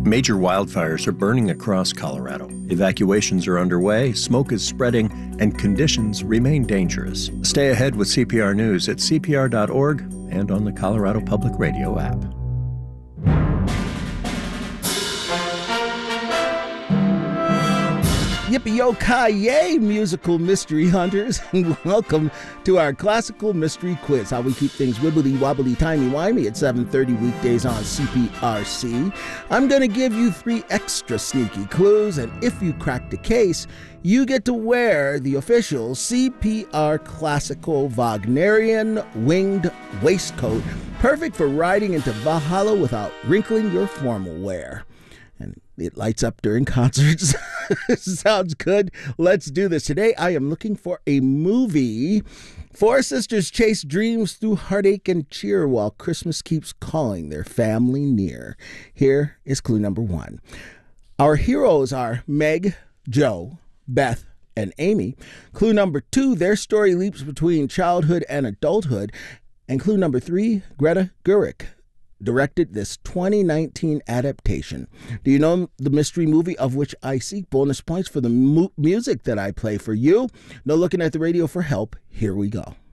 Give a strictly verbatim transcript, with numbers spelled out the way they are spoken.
Major wildfires are burning across Colorado. Evacuations are underway, smoke is spreading, and conditions remain dangerous. Stay ahead with C P R News at C P R dot org and on the Colorado Public Radio app. Yippee-yo-ki-yay, musical mystery hunters, and welcome to our classical mystery quiz, how we keep things wibbly-wobbly, timey-wimey at seven thirty weekdays on C P R C. I'm going to give you three extra sneaky clues, and if you crack the case, you get to wear the official C P R Classical Wagnerian winged waistcoat, perfect for riding into Valhalla without wrinkling your formal wear. And it lights up during concerts. Sounds good. Let's do this. Today, I am looking for a movie. Four sisters chase dreams through heartache and cheer while Christmas keeps calling their family near. Here is clue number one. Our heroes are Meg, Joe, Beth, and Amy. Clue number two, their story leaps between childhood and adulthood. And clue number three, Greta Gerwig directed this twenty nineteen adaptation. Do you know the mystery movie of which I seek? Bonus points for the mu- music that I play for you. No looking at the radio for help. Here we go.